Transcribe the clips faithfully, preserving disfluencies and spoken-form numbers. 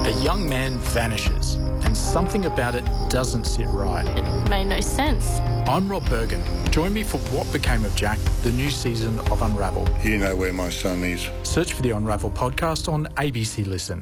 A young man vanishes, and something about it doesn't sit right. It made no sense. I'm Rob Bergen. Join me for What Became of Jack, the new season of Unravel. You know where my son is. Search for the Unravel podcast on A B C Listen.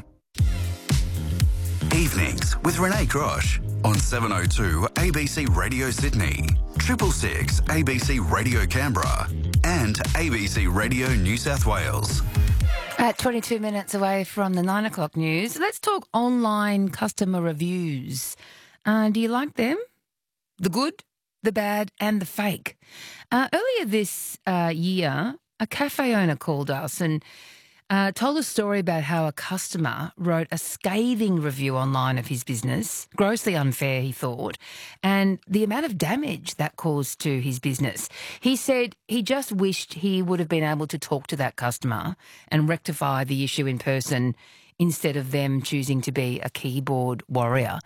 Evenings with Renee Grosh on seven oh two A B C Radio Sydney, triple six A B C Radio Canberra and A B C Radio New South Wales. At twenty-two minutes away from the nine o'clock news, let's talk online customer reviews. Uh, do you like them? The good, the bad and the fake. Uh, earlier this uh, year, a cafe owner called us and uh, told a story about how a customer wrote a scathing review online of his business, grossly unfair, he thought, and the amount of damage that caused to his business. He said he just wished he would have been able to talk to that customer and rectify the issue in person instead of them choosing to be a keyboard warrior.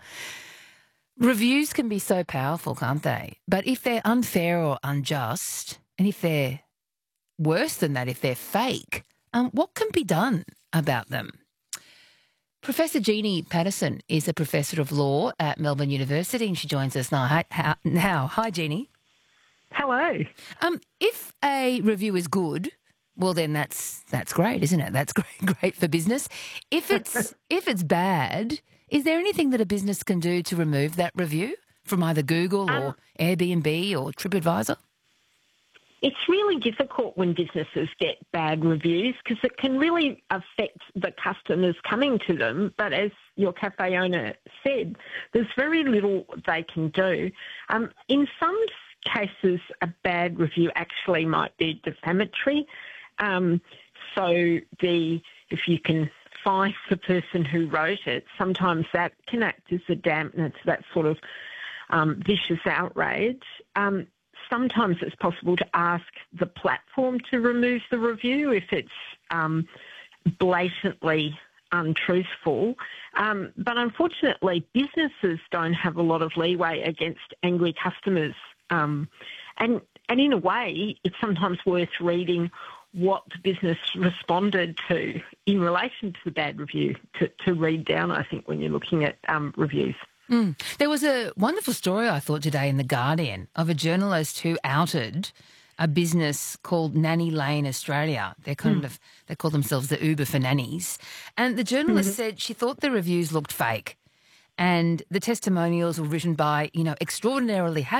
Reviews can be so powerful, can't they? But if they're unfair or unjust, and if they're worse than that, if they're fake, um, what can be done about them? Professor Jeannie Patterson is a professor of law at Melbourne University, and she joins us now. Hi, how, now. Hi, Jeannie. Hello. Um, if a review is good, well, then that's that's great, isn't it? That's great, great for business. If it's if it's bad, is there anything that a business can do to remove that review from either Google or Um, Airbnb or TripAdvisor? It's really difficult when businesses get bad reviews because it can really affect the customers coming to them. But as your cafe owner said, there's very little they can do. Um, in some cases, a bad review actually might be defamatory. Um, so the if you can find the person who wrote it, sometimes that can act as a dampener to that sort of um, vicious outrage. Um, sometimes it's possible to ask the platform to remove the review if it's um, blatantly untruthful. Um, but unfortunately, businesses don't have a lot of leeway against angry customers. Um, and, and in a way, it's sometimes worth reading what the business responded to in relation to the bad review to, to read down, I think, when you're looking at um, reviews. Mm. There was a wonderful story, I thought, today in The Guardian of a journalist who outed a business called Nanny Lane Australia. They're kind mm. of, they call themselves the Uber for nannies. And the journalist mm-hmm. said she thought the reviews looked fake and the testimonials were written by, you know, extraordinarily happy